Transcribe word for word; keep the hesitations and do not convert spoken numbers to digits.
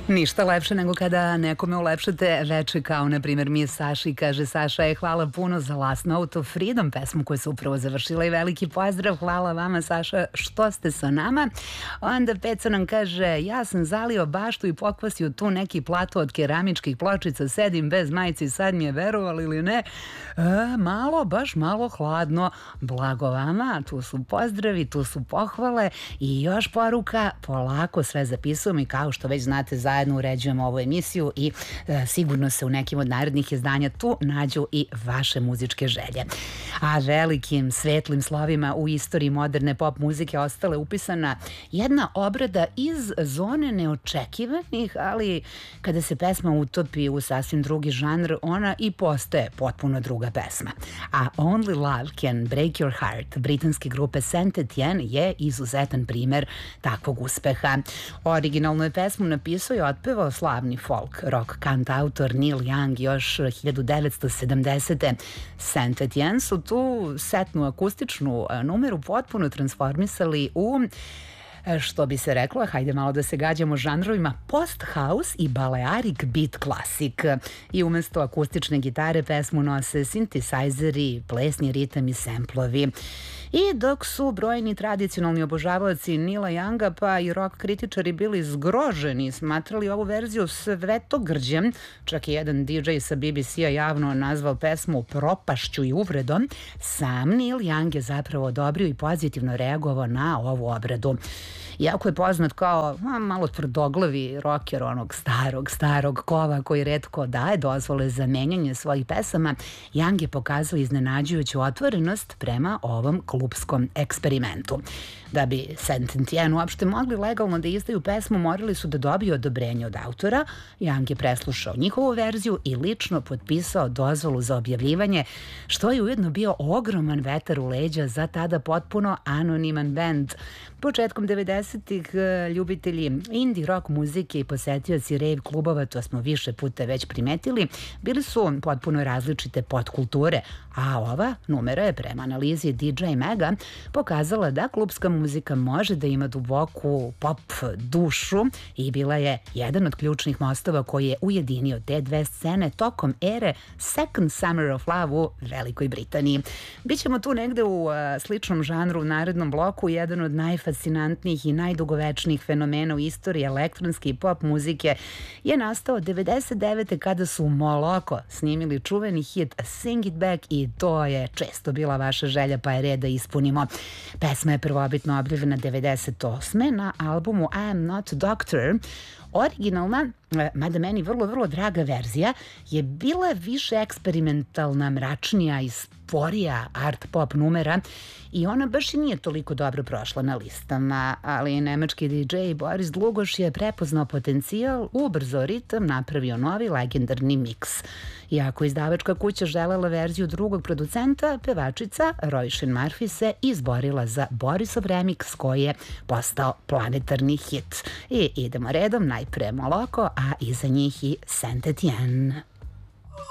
Ništa lepše nego kada nekome ulepšate veče, kao na primjer mi Saši. Kaže Saša je hvala puno za Last Note of Freedom, pesmu koju se upravo završila, i veliki pozdrav, hvala vama Saša što ste sa nama. Onda Peco nam kaže, ja sam zalio baštu i pokvasio tu neki plato od keramičkih pločica, sedim bez majice, sad mi je, verovali ili ne, e, malo, baš malo hladno. Blago vama, tu su pozdravi, tu su pohvale i još poruka, polako sve zapisujem i kao što već znate, zajedno uređujemo ovu emisiju i e, sigurno se u nekim od narednih izdanja tu nađu i vaše muzičke želje. A velikim svetlim slovima u istoriji moderne pop muzike ostale upisana jedna obrada iz zone neočekivanih, ali kada se pesma utopi u sasvim drugi žanr, ona i postaje potpuno druga pesma. A Only Love Can Break Your Heart britanske grupe Saint Etienne je izuzetan primer takvog uspeha. Originalnu je pesmu napisao i otpevao slavni folk rock kantautor Neil Young još hiljadu devetsto sedamdesete. Saint Etienne su tu setnu akustičnu numeru potpuno transformisali u, što bi se reklo, hajde malo da se gađamo žanrovima, post-house i balearic beat klasik. I umesto akustične gitare pesmu nose sintisajzeri, plesni ritam i semplovi. I dok su brojni tradicionalni obožavaoci Neila Younga pa i rock kritičari bili zgroženi, smatrali ovu verziju svetogrđem, čak i jedan D J sa B B C-a javno nazvao pesmu propašću i uvredom, sam Neil Young je zapravo odobrio i pozitivno reagovao na ovu obradu. Iako je poznat kao a, malo tvrdoglavi rocker onog starog, starog kova koji retko daje dozvole za menjanje svojih pesama, Young je pokazao iznenađujuću otvorenost prema ovom klupskom eksperimentu. Da bi Saint Etienne uopšte mogli legalno da izdaju pesmu, morali su da dobiju odobrenje od autora. Young je preslušao njihovu verziju i lično potpisao dozvolu za objavljivanje, što je ujedno bio ogroman vetar u leđa za tada potpuno anoniman bend. Početkom devedesetih ljubitelji indie rock muzike i posetioci rave klubova, to smo više puta već primetili, bili su potpuno različite podkulture, a ova numera je prema analizi D J Mega pokazala da klubska muzika može da ima duboku pop dušu i bila je jedan od ključnih mostova koji je ujedinio te dve scene tokom ere Second Summer of Love u Velikoj Britaniji. Bićemo tu negde u uh, sličnom žanru u narednom bloku. Jedan od najfascinantnijih i najdugovečnijih fenomena u istoriji elektronske i pop muzike je nastao devedeset devete kada su Moloko snimili čuveni hit Sing It Back i to je često bila vaša želja, pa je red da ispunimo. Pesma je prvobitno objavljena devedeset osme na albumu I Am Not Doctor. Originalna, mada meni vrlo, vrlo draga verzija, je bila više eksperimentalna, mračnija i sporija art pop numera i ona baš i nije toliko dobro prošla na listama, ali nemački D J Boris Dlugoš je prepoznao potencijal, ubrzao ritam, napravio novi legendarni miks. Iako izdavačka kuća želela verziju drugog producenta, pevačica Roisin Murphy se izborila za Borisov remix koji je postao planetarni hit. I idemo redom, najpre Moloko, a iza njih i Saint Etienne.